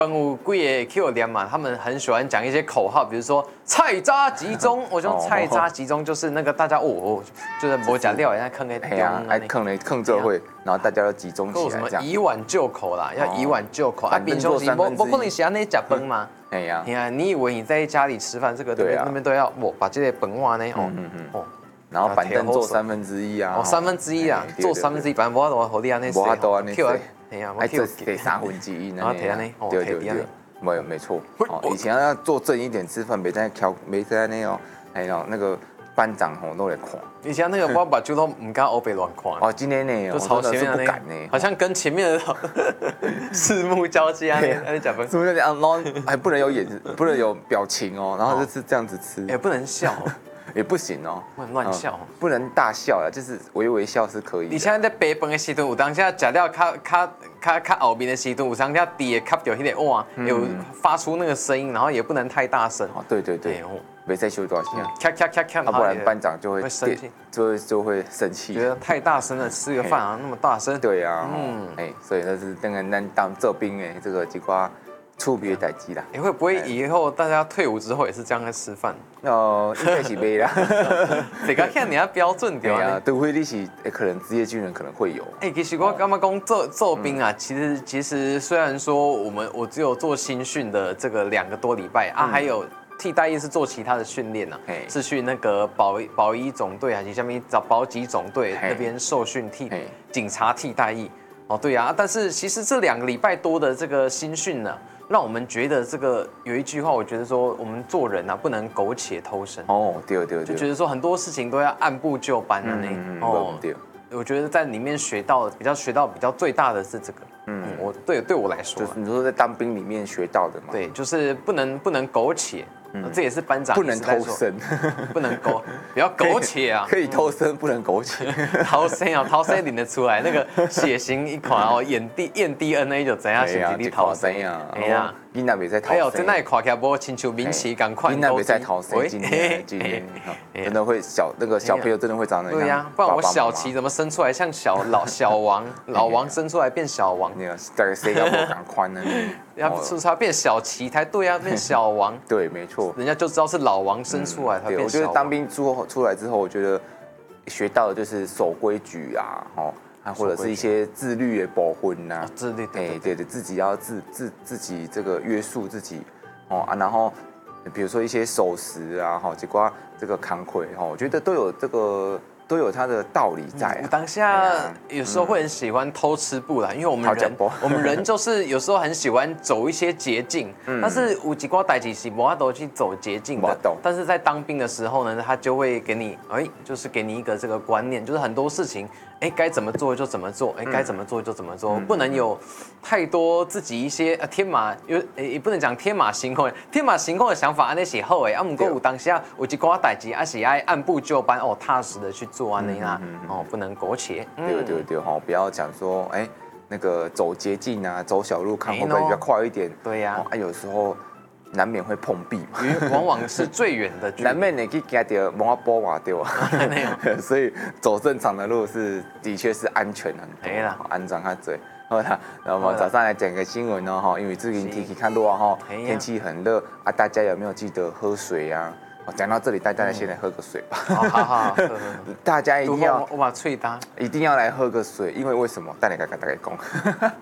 有几个 Q 点嘛，他们很喜欢讲一些口号，比如说菜渣集中，我说菜渣集中就是那个大家就是没讲掉，人家坑哎呀，哎坑这会，然后大家都集中起来， 什么以碗就口啦，要以碗就口啊，平常时不可能是安尼吃饭嘛。 哎呀， 你以为你在家里吃饭，这个那边都要把这些本话呢然后板凳坐1/3啊， 1/3啊，坐1/3，反正无法度好厉害那无法度安尼说， 哎呀， 哎，这得1/3呢，对，没错。以前要坐正一点吃饭，没在那哦，哎呦那个班长吼都来看。 以前那个我把酒都唔敢欧北乱看。 哦，今天呢， 就朝前面不敢呢， 好像跟前面的四目交接啊，那讲分。 是不是这样？然后还不能有不能有表情哦，然后就是这样子吃， 也不能笑。 也不行哦， 不能乱笑， 不能大笑啊，就是微笑是可以的。 你现在在白饭的时阵，有当下食了较后面的时阵，有当下底也吸到迄个碗，有发出那个声音，然后也不能太大声。 哦，对，没再修多少钱， 咔， 不然班长就会生气， 就会生气， 觉得太大声了，吃个饭啊那么大声。 对啊，所以那是咱当这兵诶，这个几瓜。触别代志啦， 你会不会以后大家退伍之后也是这样在吃饭？ 应该是没啦。 这个看你要标准对啊，除非你是可能职业军人可能会有。 其实我刚刚讲做兵啊，其实虽然说我只有做新训的这个2个多礼拜啊，还有替代役是做其他的训练啊，是去那个保一总队还是下面找保级总队那边受训警察替代役。哦，对啊，但是其实这2个礼拜多的这个新训呢，让我们觉得这个有一句话，我觉得说我们做人啊不能苟且偷生。 哦，对， 就觉得说很多事情都要按部就班的对。 我觉得在里面学到比较最大的是这个。对我来说， 就是你说在当兵里面学到的嘛。 对，就是不能苟且。这也是班长不能偷生， 不要苟且啊！ 可以偷生，不能苟且。 偷生领得出来，那个血型一款哦，验 DNA 就知影是不是你偷生啊？哎呀，囡仔袂使偷生。 哎呦，真那看起来无亲像民企赶快。 囡仔袂使偷生，今年真的会那个小朋友真的会长得。 对呀，不然我小齐怎么生出来像小王，老王生出来变小王？ 那个大概谁要不赶快呢？ 要出他变小齐才对啊，变小王。 对，没错。 人家就知道是老王生出来，他变小王。 我觉得当兵出来之后，我觉得学到的就是守规矩啊，或者是一些自律的保婚呐， 自律， 对，自己要自己这个约束自己然后比如说一些守时啊，结果这个扛亏我觉得都有它的道理在。 我当下有时候会很喜欢偷吃步啦，因为我们人就是有时候很喜欢走一些捷径，但是有几挂代志是无法度去走捷径的。但是在当兵的时候呢，他就会给你就是给你一个这个观念，就是很多事情该怎么做就怎么做，该怎么做就怎么做，不能有太多自己一些也不能讲天马行空的想法，那是好的啊。不过有当下有几挂代志，是要按部就班踏实的去做。不能苟且。 对，不要讲说那个走捷径啊，走小路看会不会比较快一点？ 对呀， 有时候难免会碰壁嘛， 往往是最远的距离。 难免你去行到蒙阿波瓦对吧？所以走正常的路的确是安全很多，安全较多。好啦，那我们早上来讲个新闻哦，因为最近天气看热啊，天气很热啊，大家有没有记得喝水啊？讲到这里，大家先来喝个水吧。 好， 大家一定要我把脆搭， 一定要来喝个水，因为为什么？带你跟大家讲。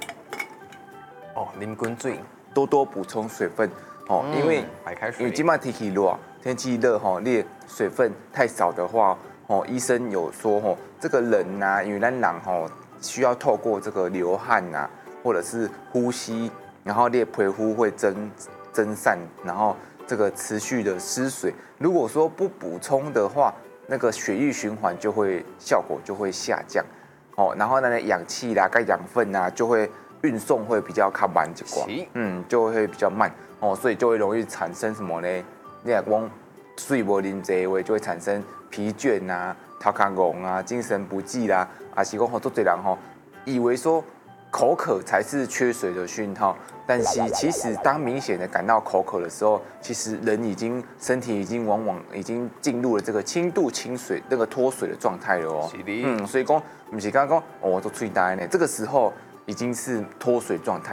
啉滚水， 多多补充水分因为白开水， 因为今麦天气热，你水分太少的话医生有说这个人呐，因为咱人需要透过这个流汗呐，或者是呼吸，然后你皮肤会蒸散，然后这个持续的失水，如果说不补充的话，那个血液循环效果就会下降然后呢氧气啦、跟养分啊就会运送会比较慢一寡，就会比较慢所以就会容易产生什么呢？你若讲水无啉济的话，就会产生疲倦啊、头壳晕啊、精神不济啦，还是讲好多人以为说口渴才是缺水的讯号，但是其实当明显的感到口渴的时候，其实身体已经往往已经进入了这个轻度亲水那个脱水的状态了所以讲不是刚刚我都吹呆呢，这个时候已经是脱水状态了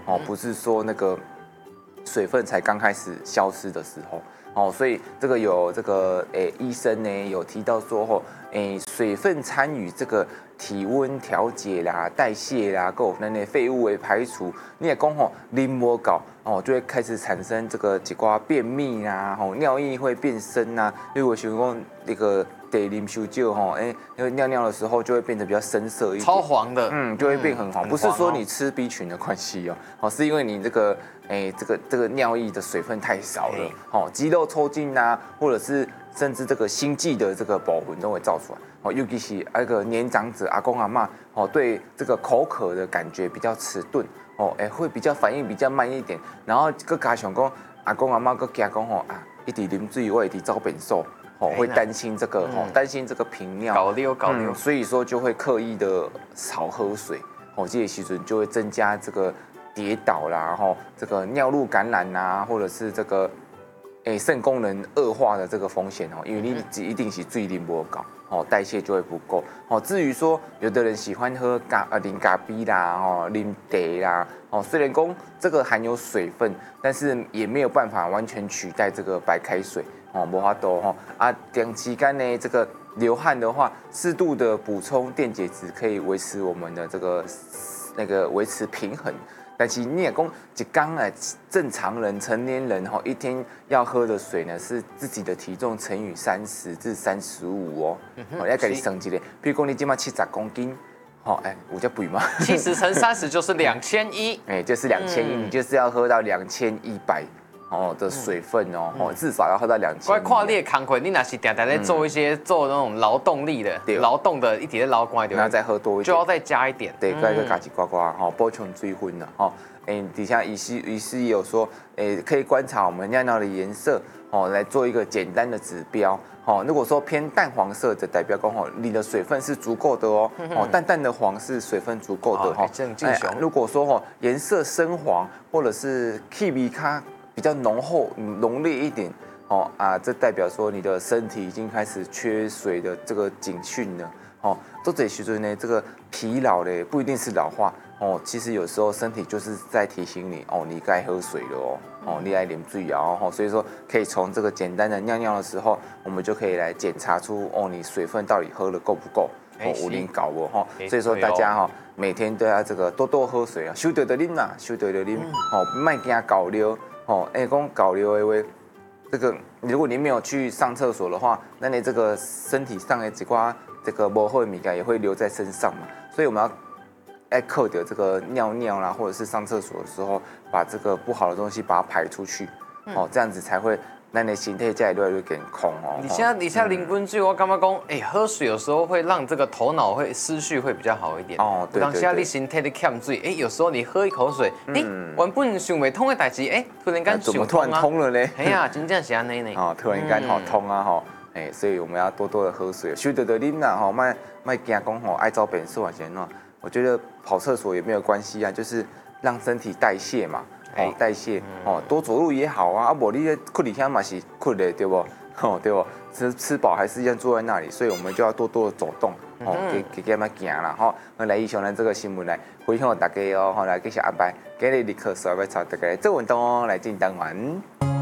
哦，不是说那个水分才刚开始消失的时候。哦，所以这个有这个医生呢有提到说水分参与这个体温调节啦、代谢啦，还有那废物的排除。你也讲啉无够就会开始产生这个一寡便秘啊，尿液会变深啊。如果想讲那个得啉伤少尿尿的时候就会变得比较深色一点， 超黄的， 就会变很黄。不是说你吃 B 群的关系是因为你这个这个尿液的水分太少了，肌肉抽筋啊，或者是甚至这个心悸的这个保魂都会造出来。尤其是那个年长者阿公阿嬷对这个口渴的感觉比较迟钝会比较反应比较慢一点，然后更加上讲阿公阿嬷更惊讲一直啉水我一直走便所会担心这个担心这个频尿搞溜， 所以说就会刻意的少喝水这个时阵就会增加这个跌倒啦这个尿路感染啊，或者是这个肾功能恶化的这个风险因为你一定是水啉不够代谢就会不够至于说有的人喜欢喝啉咖啡啦啉茶啦虽然说这个含有水分，但是也没有办法完全取代这个白开水没法度长期间呢这个流汗的话，适度的补充电解质可以维持我们的这个维持平衡。但是你也讲一天正常人成年人一天要喝的水呢是自己的体重乘以30至35要给你算一个，比如说你今嘛70公斤有这贵吗 ？70乘30就是2100， 就是2100，你就是要喝到2100的水分至少要喝到2000。 我看你的工课，你若是常在做那种劳动力的、劳动的一体的劳工， 然后再喝多一点， 就要再加一点， 对，再加一呱呱补充水分了底下医师也有说，可以观察我们尿尿的颜色来做一个简单的指标如果说偏淡黄色的，代表说你的水分是足够的淡淡的黄是水分足够的如果说颜色深黄或者是气味卡比较浓厚浓烈一点这代表说你的身体已经开始缺水的这个警讯了做这时候呢，这个疲劳呢不一定是老化其实有时候身体就是在提醒你你该喝水了你来啉水啊所以说可以从这个简单的尿尿的时候，我们就可以来检查出你水分到底喝了够不够有啉够无所以说大家每天都要这个多多喝水收到就啉啦，收到就啉别惊搞溜讲搞溜的话，这个如果你没有去上厕所的话，那你这个身体上的几寡这个不好的物件也会留在身上嘛，所以我们要克掉这个尿尿啦，或者是上厕所的时候，把这个不好的东西把它排出去这样子才会咱的身体才会越来越健康你现在啉滚水，我感觉讲喝水有时候会让这个头脑会思绪会比较好一点对。 当下你身体在欠水有时候你喝一口水原本想不通的代志突然间怎么突然通了呢？ 真正是安尼呢突然间通啊所以我们要多多的喝水，收到就啉啦莫惊讲爱走便所还是怎样。我觉得跑厕所也没有关系啊，就是让身体代谢嘛代谢多走路也好啊不你困里遐嘛是困的对不对不吃饱还是一样坐在那里，所以我们就要多多的走动给慢行啦来以上咱这个新闻来分享大家来继续安排今日立刻所要带大家做运动来进单元。